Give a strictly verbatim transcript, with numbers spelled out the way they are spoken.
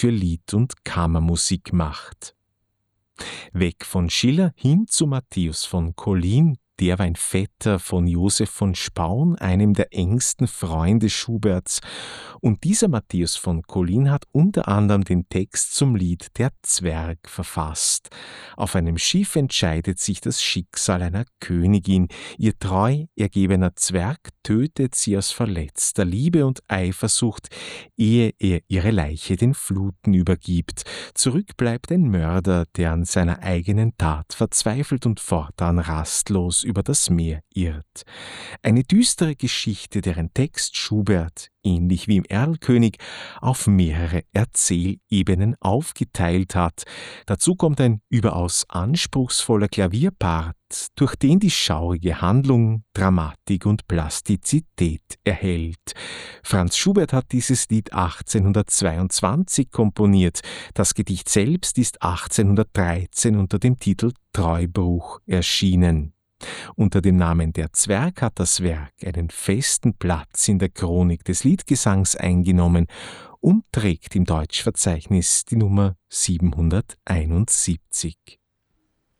für Lied- und Kammermusik macht. Weg von Schiller hin zu Matthäus von Collin. Der war ein Vetter von Joseph von Spaun, einem der engsten Freunde Schuberts. Und dieser Matthäus von Collin hat unter anderem den Text zum Lied Der Zwerg verfasst. Auf einem Schiff entscheidet sich das Schicksal einer Königin. Ihr treu ergebener Zwerg tötet sie aus verletzter Liebe und Eifersucht, ehe er ihre Leiche den Fluten übergibt. Zurück bleibt ein Mörder, der an seiner eigenen Tat verzweifelt und fortan rastlos über das Meer irrt. Eine düstere Geschichte, deren Text Schubert, ähnlich wie im Erlkönig, auf mehrere Erzählebenen aufgeteilt hat. Dazu kommt ein überaus anspruchsvoller Klavierpart, durch den die schaurige Handlung Dramatik und Plastizität erhält. Franz Schubert hat dieses Lied achtzehnhundertzweiundzwanzig komponiert. Das Gedicht selbst ist achtzehnhundertdreizehn unter dem Titel Treubruch erschienen. Unter dem Namen Der Zwerg hat das Werk einen festen Platz in der Chronik des Liedgesangs eingenommen und trägt im Deutschverzeichnis die Nummer siebenhunderteinundsiebzig.